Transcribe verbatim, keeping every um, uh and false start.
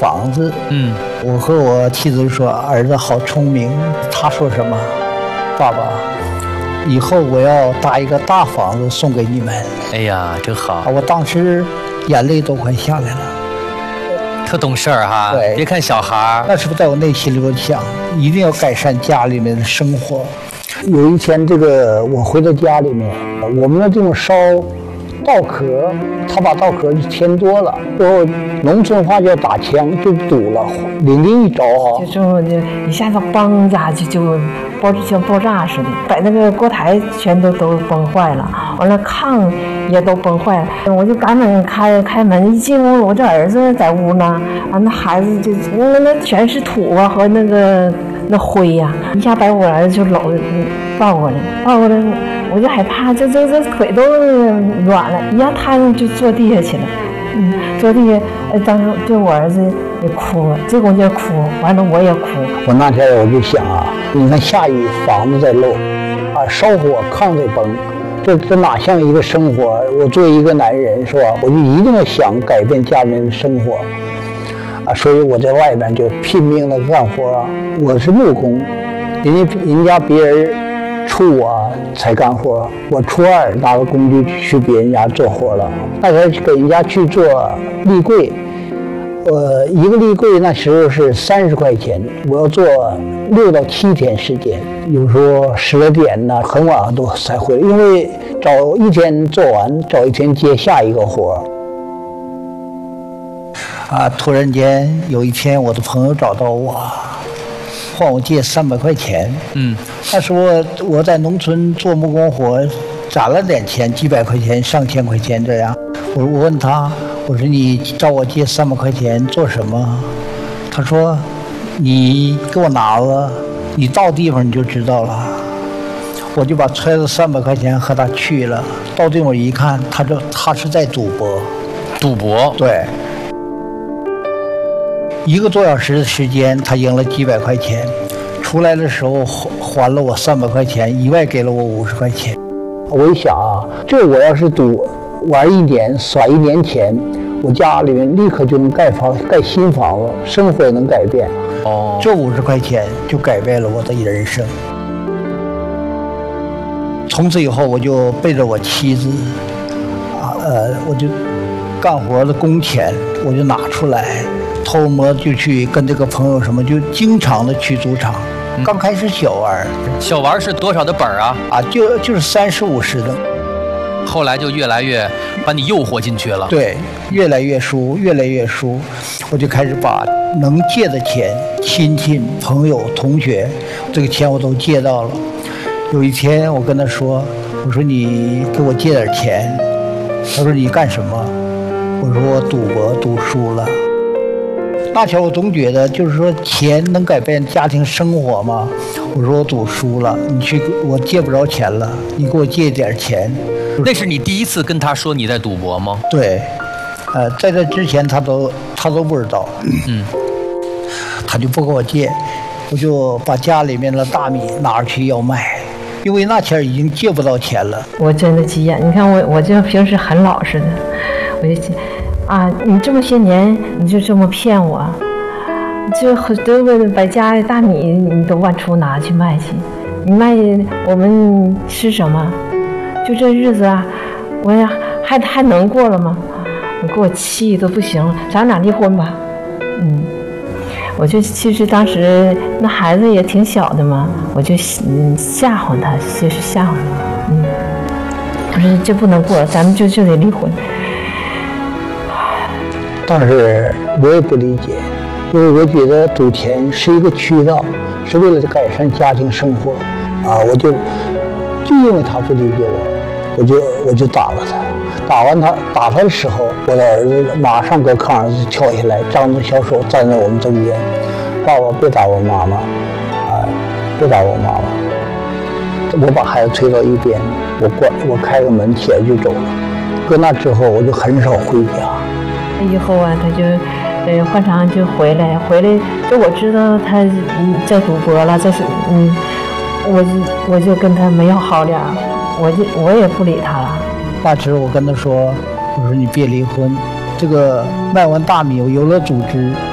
房子。 嗯， 我和我妻子说儿子好聪明。他说什么？爸爸，以后我要搭一个大房子送给你们。 哎呀，真好！ 我当时眼泪都快下来了。 特懂事儿哈。 对， 别看小孩， 那是不是在我内心里我想，一定要改善家里面的生活。有一天，这个我回到家里面，我们的这种烧稻壳，他把稻壳就添多了，最后农村话叫打枪，就堵了，领令一着哈， 就就一下子嘣家就就爆像爆炸似的，把那个锅台全都都崩坏了，完了炕也都崩坏了，我就赶紧开开门，一进屋，我这儿子在屋呢，啊，那孩子就那那全是土啊和那个那灰呀、啊，一下把我儿子就搂抱过来，抱过来。我就害怕，这这这腿都软了，一下瘫上就坐地下去了。嗯，坐地下，呃，当时就我儿子也哭了，这公就哭，完了我也哭。 我那天我就想啊，你看下雨，房子在漏，啊，烧火炕在崩，这这哪像一个生活？我作为一个男人是吧？我就一定要想改变家里面的生活，啊，所以我在外边就拼命的干活啊。我是木工，人家人家别人。初啊才干活，我初二拿着工具去别人家做活了。那时候给人家去做立柜，呃，一个立柜那时候是三十块钱，我要做六到七天时间，有时候十来点呢，很晚都才回来，因为早一天做完，早一天接下一个活。啊，突然间有一天，我的朋友找到我。换我借三百块钱， 嗯， 那时候我在农村做木工活，攒了点钱，几百块钱、上千块钱这样。我我问他，我说你找我借三百块钱做什么？他说，你给我拿了，你到地方你就知道了。我就把揣着三百块钱和他去了，到地方一看，他说他是在赌博， 赌博， 对。一个多小时的时间，他赢了几百块钱，出来的时候还了我三百块钱，意外给了我五十块钱。我一想啊，这我要是赌玩一年耍一年钱，我家里面立刻就能盖房盖新房子，生活也能改变。 哦， 这五十块钱就改变了我的人生。从此以后，我就背着我妻子，啊呃，我就干活的工钱我就拿出来。偷摸就去跟这个朋友什么，就经常的去赌场。嗯、刚开始小玩， 小玩是多少的本啊？ 啊，就就是三十五十的。 后来就越来越把你诱惑进去了。 对，越来越输，越来越输，我就开始把能借的钱，亲戚、朋友、同学，这个钱我都借到了。有一天我跟他说：“我说你给我借点钱。”他说：“你干什么？”我说：“我赌博，赌输了。”那天我总觉得，就是说钱能改变家庭生活吗？我说我赌输了，你去，我借不着钱了，你给我借点钱。 那是你第一次跟他说你在赌博吗？ 对，呃，在这之前他都他都不知道， 嗯， 他就不给我借，我就把家里面的大米拿出去要卖，因为那钱已经借不到钱了。 我真的急眼，你看我我这平时很老实的，我就。啊！你这么些年你就这么骗我，就很多个把家里大米你都往出拿去卖去，你卖我们吃什么？就这日子啊，我呀还还能过了吗？你给我气都不行了，咱俩离婚吧。嗯，我就其实当时那孩子也挺小的嘛，我就嗯吓唬他，就是吓唬他。嗯，我说这不能过，咱们就就得离婚。 但是我也不理解，因为我觉得赌钱是一个渠道，是为了改善家庭生活，啊，我就就因为他不理解我，我就我就打了他，打完他打他的时候，我的儿子马上搁炕上就跳下来，张着小手站在我们中间，爸爸别打我妈妈，啊，别打我妈妈，我把孩子推到一边，我关我开个门起来就走了，搁那之后我就很少回家。 以后啊，他就，呃，换常就回来，回来就我知道他嗯在赌博了，在是嗯，我就我就跟他没有好脸，我就我也不理他了。 那时我跟他说，我说你别离婚，这个卖完大米我有了组织，